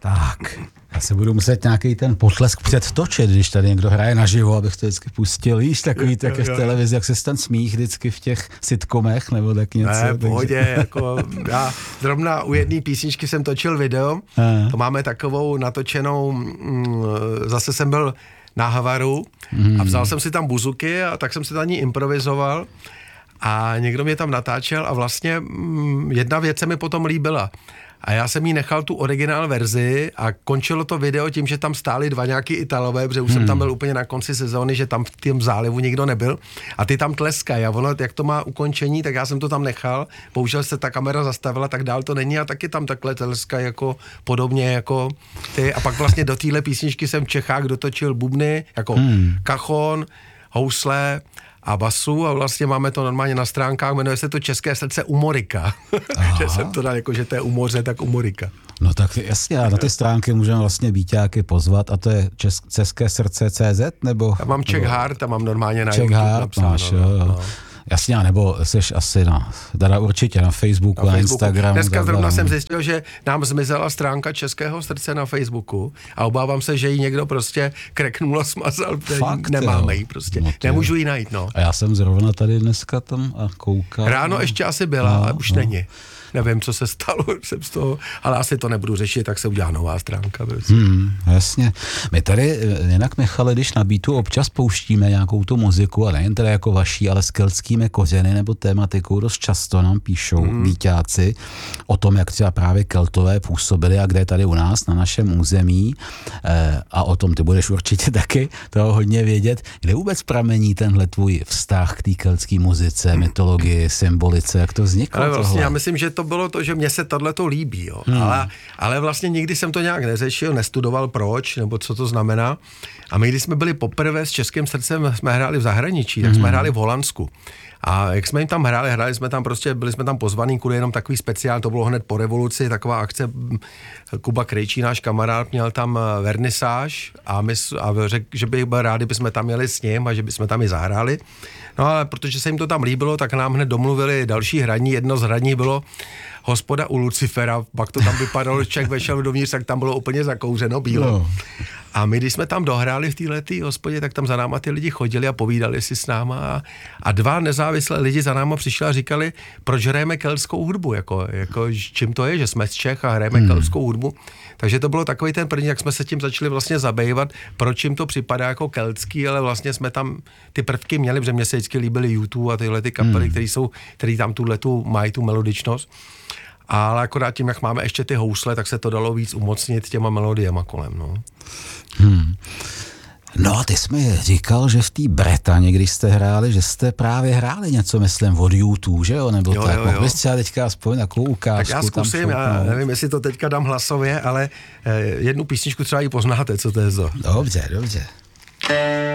Tak, já se budu muset nějaký ten potlesk předtočit, když tady někdo hraje naživo, abych to vždycky pustil. Víš, takový tak v televizi, jak se ten smích vždycky v těch sitcomech, nebo tak něco. Ne, pohodě, jako já zrovna u jedné písničky jsem točil video, to máme takovou natočenou, zase jsem byl na Havaru a vzal jsem si tam buzuky a tak jsem si tam ní improvizoval a někdo mě tam natáčel a vlastně jedna věc se mi potom líbila. A já jsem jí nechal tu originál verzi a končilo to video tím, že tam stáli dva nějaký Italové, protože už jsem tam byl úplně na konci sezóny, že tam v tom zálivu nikdo nebyl a ty tam tleskají a ono, jak to má ukončení, tak já jsem to tam nechal, bohužel se ta kamera zastavila, tak dál to není a taky tam takhle tleskají jako podobně jako ty a pak vlastně do téhle písničky jsem v Čechách dotočil bubny, jako kachon, housle a basu a vlastně máme to normálně na stránkách, jmenuje se to České srdce Umorika. Že jsem to dal jako, že to je u moře, tak Umorika. No tak jasně, a na ty stránky můžeme vlastně Víťáky pozvat a to je České srdce CZ nebo? Já mám Czech Heart a mám normálně na Czech YouTube Heart napsáno. máš, jo. Jasně, nebo jsi asi teda určitě na Facebooku, na Instagramu. Dneska zrovna jsem zjistil, že nám zmizela stránka Českého srdce na Facebooku a obávám se, že ji někdo prostě kreknul a smazal. Fakt, nemáme ji prostě. No, nemůžu ji najít, no. A já jsem zrovna tady dneska tam a koukal. Ráno ještě asi byla, ale už není. Nevím, co se stalo, jsem z toho, ale asi to nebudu řešit, tak se udělá nová stránka. Jasně. My tady, jinak Michale, když na Beatu občas pouštíme nějakou tu muziku, a nejen teda jako vaší, ale s keltskými kořeny nebo tématikou, dost často nám píšou Víťáci o tom, jak třeba právě Keltové působili a kde je tady u nás, na našem území, a o tom ty budeš určitě taky toho hodně vědět. Kde vůbec pramení tenhle tvůj vztah k té keltské muzice, mytologii, symbolice, jak to vzniklo? Ale vlastně tohle? já myslím, že to bylo to, že mně se tohleto líbí, jo. Ale vlastně nikdy jsem to nějak neřešil, nestudoval proč, nebo co to znamená. A my, když jsme byli poprvé s Českým srdcem, jsme hráli v zahraničí, tak jsme hráli v Holandsku. A jak jsme jim tam hráli jsme tam prostě, byli jsme tam pozvaný kvůli jenom takový speciál, to bylo hned po revoluci, taková akce, Kuba Krejčí, náš kamarád, měl tam vernisáž a řekl, že by byl rád, kdyby jsme tam jeli s ním a že by jsme tam i zahráli. No ale protože se jim to tam líbilo, tak nám hned domluvili další hraní. Jedno z hraní bylo Hospoda u Lucifera, pak to tam vypadalo, Čech vešel dovnitř, tak tam bylo úplně zakouřeno bílo. No. A my, když jsme tam dohráli v této hospodě, tak tam za náma ty lidi chodili a povídali si s náma a dva nezávislé lidi za náma přišli a říkali, proč hrajeme keltskou hudbu, jako čím to je, že jsme z Čech a hrajeme keltskou hudbu. Takže to bylo takový ten první, jak jsme se tím začali vlastně zabývat, proč jim to připadá jako keltský, ale vlastně jsme tam ty prvky měli, protože mě se vždycky líbily YouTube a tyhle ty kapely, který tam mají tu melodičnost. Ale akorát tím, jak máme ještě ty housle, tak se to dalo víc umocnit těma melodiema kolem, no. No a ty jsi mi říkal, že v té Bretaně, když jste hráli, že jste právě hráli něco, myslím, od YouTube, že jo? Nebo jo, tak, jo. mohl bys třeba teďka aspoň takovou ukázku. Tak já zkusím, já nevím, jestli to teďka dám hlasově, ale jednu písničku třeba ji poznáte, co to je za. Dobře.